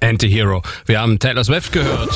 Anti-Hero. Wir haben Taylor Swift gehört.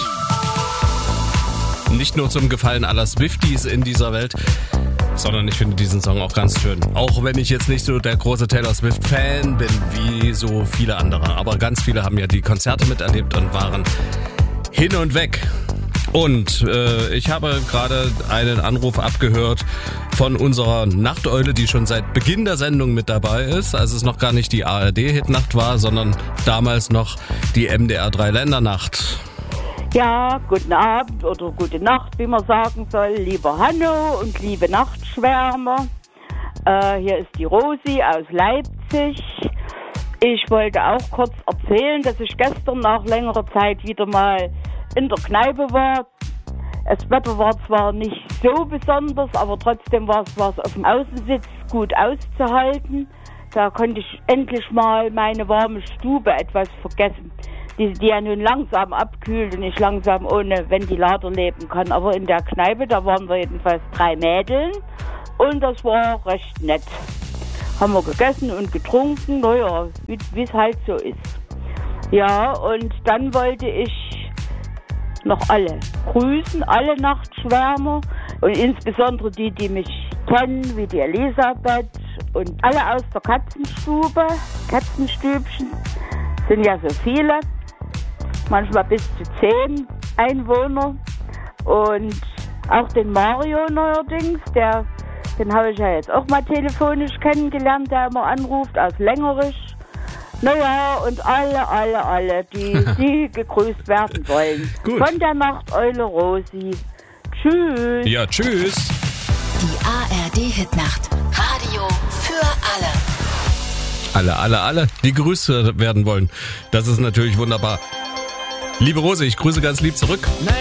Nicht nur zum Gefallen aller Swifties in dieser Welt, sondern ich finde diesen Song auch ganz schön. Auch wenn ich jetzt nicht so der große Taylor Swift-Fan bin, wie so viele andere. Aber ganz viele haben ja die Konzerte miterlebt und waren hin und weg. Und ich habe gerade einen Anruf abgehört von unserer Nachteule, die schon seit Beginn der Sendung mit dabei ist, als es noch gar nicht die ARD-Hitnacht war, sondern damals noch die MDR-3-Ländernacht. Ja, guten Abend oder gute Nacht, wie man sagen soll, lieber Hanno und liebe Nachtschwärmer. Hier ist die Rosi aus Leipzig. Ich wollte auch kurz erzählen, dass ich gestern nach längerer Zeit wieder mal in der Kneipe war. Das Wetter war zwar nicht so besonders, aber trotzdem war es auf dem Außensitz gut auszuhalten. Da konnte ich endlich mal meine warme Stube etwas vergessen, die ja nun langsam abkühlt und ich langsam ohne Ventilator leben kann. Aber in der Kneipe, da waren wir jedenfalls 3 Mädeln und das war recht nett. Haben wir gegessen und getrunken, naja, wie es halt so ist. Ja, und dann wollte ich noch alle grüßen, alle Nachtschwärmer und insbesondere die mich kennen, wie die Elisabeth und alle aus der Katzenstube, Katzenstübchen, sind ja so viele, manchmal bis zu 10 Einwohner und auch den Mario neuerdings, den habe ich ja jetzt auch mal telefonisch kennengelernt, der immer anruft aus Längerisch. Naja, und alle, die gegrüßt werden wollen. Gut. Von der Nachteule Rosi. Tschüss. Ja, tschüss. Die ARD-Hitnacht. Radio für alle. Alle, die gegrüßt werden wollen. Das ist natürlich wunderbar. Liebe Rosi, ich grüße ganz lieb zurück.